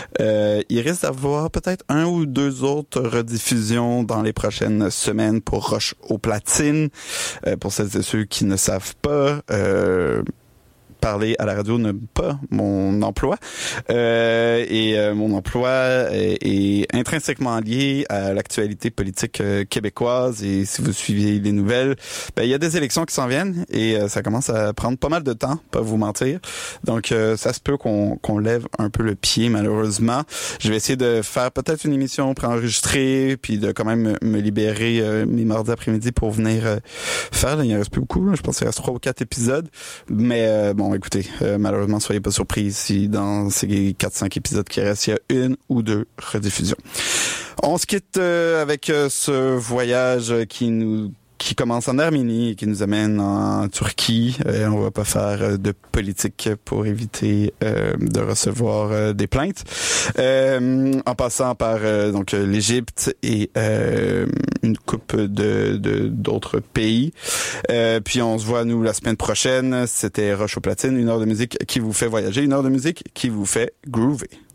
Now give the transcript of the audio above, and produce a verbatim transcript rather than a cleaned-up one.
Euh, il risque d'avoir peut-être un ou deux autres rediffusions dans les prochaines semaines pour Roche aux platines. Euh, pour celles et ceux qui ne savent pas, euh, parler à la radio n'est pas mon emploi. Euh, et euh, mon emploi est, est intrinsèquement lié à l'actualité politique euh, québécoise. Et si vous suivez les nouvelles, ben il y a des élections qui s'en viennent et euh, ça commence à prendre pas mal de temps, pas vous mentir. Donc euh, ça se peut qu'on, qu'on lève un peu le pied malheureusement. Je vais essayer de faire peut-être une émission préenregistrée puis de quand même me libérer euh, mes mardis après-midi pour venir euh, faire. Là, il en reste plus beaucoup. Là. Je pense qu'il reste trois ou quatre épisodes. Mais euh, bon, écoutez, euh, malheureusement, soyez pas surpris si dans ces quatre cinq épisodes qui restent, il y a une ou deux rediffusions. On se quitte euh, avec euh, ce voyage qui nous qui commence en Arménie et qui nous amène en Turquie. Euh, on va pas faire euh, de politique pour éviter euh, de recevoir euh, des plaintes. Euh, en passant par euh, donc l'Égypte et euh, une coupe de, de d'autres pays. Euh, puis on se voit nous la semaine prochaine. C'était Roche aux platines, une heure de musique qui vous fait voyager, une heure de musique qui vous fait groover.